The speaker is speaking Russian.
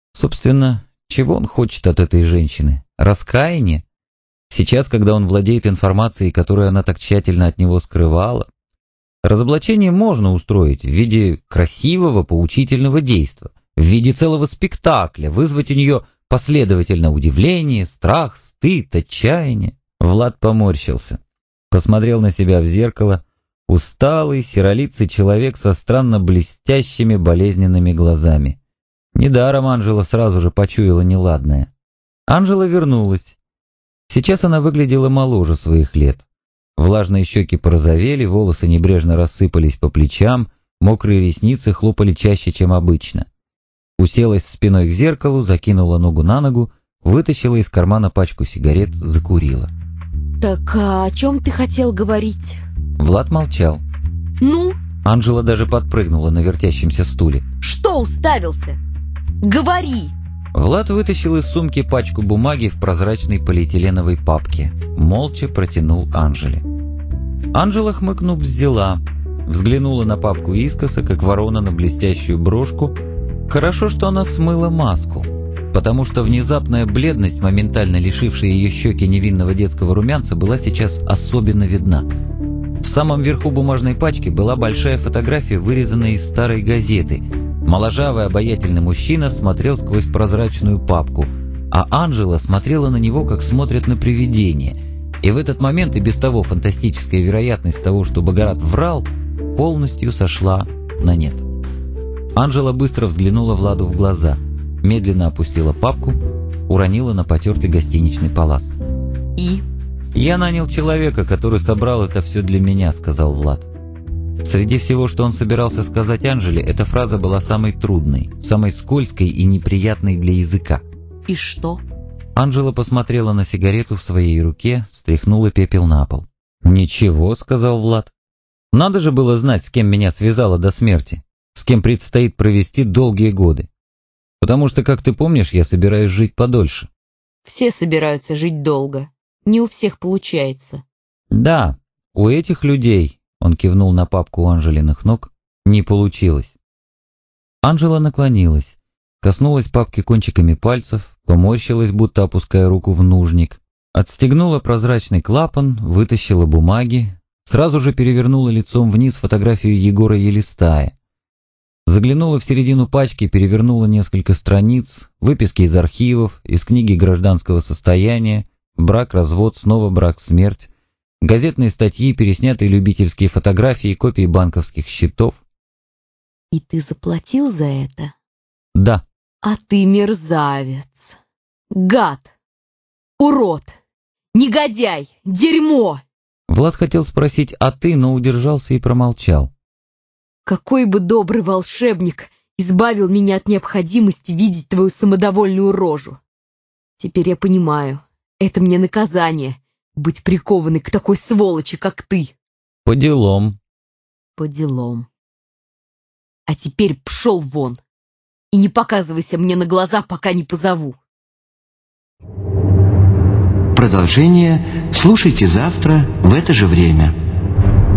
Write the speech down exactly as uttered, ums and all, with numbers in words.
Собственно, чего он хочет от этой женщины? Раскаяние? Сейчас, когда он владеет информацией, которую она так тщательно от него скрывала? Разоблачение можно устроить в виде красивого поучительного действа, в виде целого спектакля, вызвать у нее последовательно удивление, страх, стыд, отчаяние. Влад поморщился, посмотрел на себя в зеркало. Усталый, серолицый человек со странно блестящими болезненными глазами. Недаром Анжела сразу же почуяла неладное. Анжела вернулась. Сейчас она выглядела моложе своих лет. Влажные щеки порозовели, волосы небрежно рассыпались по плечам, мокрые ресницы хлопали чаще, чем обычно. Уселась спиной к зеркалу, закинула ногу на ногу, вытащила из кармана пачку сигарет, закурила. «Так а о чем ты хотел говорить?» Влад молчал. «Ну?» Анжела даже подпрыгнула на вертящемся стуле. «Что уставился? Говори!» Влад вытащил из сумки пачку бумаги в прозрачной полиэтиленовой папке. Молча протянул Анжеле. Анжела, хмыкнув, взяла. Взглянула на папку искоса, как ворона на блестящую брошку. Хорошо, что она смыла маску, потому что внезапная бледность, моментально лишившая ее щеки невинного детского румянца, была сейчас особенно видна. В самом верху бумажной пачки была большая фотография, вырезанная из старой газеты. Моложавый обаятельный мужчина смотрел сквозь прозрачную папку, а Анжела смотрела на него, как смотрят на привидение. И в этот момент и без того фантастическая вероятность того, что Богорат врал, полностью сошла на нет. Анжела быстро взглянула Владу в глаза, медленно опустила папку, уронила на потертый гостиничный палас. «И?» «Я нанял человека, который собрал это все для меня», — сказал Влад. Среди всего, что он собирался сказать Анжеле, эта фраза была самой трудной, самой скользкой и неприятной для языка. «И что?» Анжела посмотрела на сигарету в своей руке, стряхнула пепел на пол. «Ничего», — сказал Влад. «Надо же было знать, с кем меня связало до смерти, с кем предстоит провести долгие годы. Потому что, как ты помнишь, я собираюсь жить подольше». «Все собираются жить долго. Не у всех получается». «Да, у этих людей», — он кивнул на папку у Анжелиных ног, — «не получилось». Анжела наклонилась, коснулась папки кончиками пальцев, поморщилась, будто опуская руку в нужник, отстегнула прозрачный клапан, вытащила бумаги, сразу же перевернула лицом вниз фотографию Егора Елистая. Заглянула в середину пачки, перевернула несколько страниц, выписки из архивов, из книги гражданского состояния, брак, развод, снова брак, смерть, газетные статьи, переснятые любительские фотографии, копии банковских счетов. «И ты заплатил за это?» «Да». «А ты мерзавец, гад, урод, негодяй, дерьмо!» Влад хотел спросить «а ты?», но удержался и промолчал. «Какой бы добрый волшебник избавил меня от необходимости видеть твою самодовольную рожу! Теперь я понимаю, это мне наказание — быть прикованной к такой сволочи, как ты!» «По делам». «По делам. А теперь пшел вон и не показывайся мне на глаза, пока не позову!» Продолжение слушайте завтра в это же время.